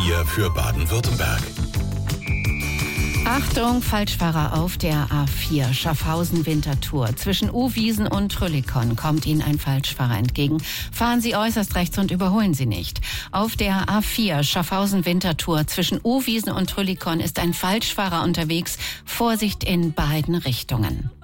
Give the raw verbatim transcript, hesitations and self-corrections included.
vier für Baden-Württemberg. Achtung, Falschfahrer auf der A vier, Schaffhausen-Winterthur. Zwischen Uwiesen und Trüllikon kommt Ihnen ein Falschfahrer entgegen. Fahren Sie äußerst rechts und überholen Sie nicht. Auf der A vier, Schaffhausen-Winterthur, zwischen Uwiesen und Trüllikon ist ein Falschfahrer unterwegs. Vorsicht in beiden Richtungen.